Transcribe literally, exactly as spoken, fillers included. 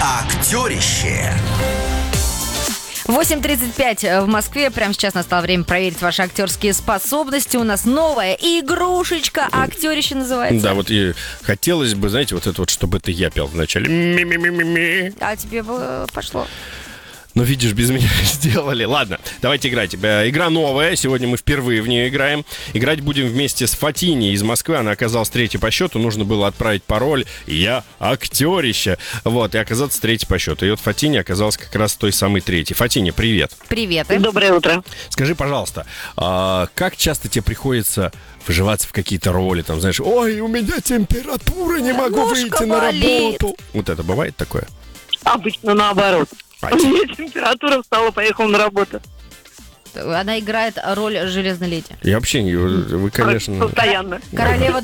Актерище. восемь тридцать пять в Москве. Прямо сейчас настало время проверить ваши актерские способности. У нас новая игрушечка. Актерище называется. Да, вот и хотелось бы, знаете, вот это вот, чтобы это я пел вначале. Ми-ми-ми-ми-ми. А тебе бы пошло. Ну, видишь, без меня сделали. Ладно, давайте играть. Игра новая. Сегодня мы впервые в нее играем. Играть будем вместе с Фатиней из Москвы. Она оказалась третьей по счету. Нужно было отправить пароль. Я актерище. Вот, и оказаться третьей по счету. И вот Фатиня оказалась как раз той самой третьей. Фатиня, привет. Привет. Доброе утро. Скажи, пожалуйста, а как часто тебе приходится вживаться в какие-то роли? Там, знаешь, ой, у меня температура, не могу Ножка выйти на болит. работу. Вот это бывает такое? Обычно наоборот. А, У меня температура встала, поехал на работу. Она играет роль железной леди. Я вообще не... Вы, конечно... Постоянно. Королева